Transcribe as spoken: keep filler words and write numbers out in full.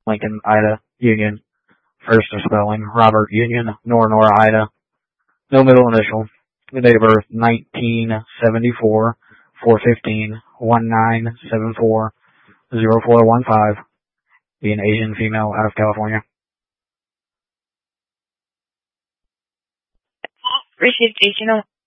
Lincoln, Ida, Union. First of spelling, Robert, Union, Nor, Nor, Ida. No middle initial. The date of birth, nineteen seventy-four, four fifteen, nineteen seventy-four, oh four one five. Be an Asian female out of California. Received, Agent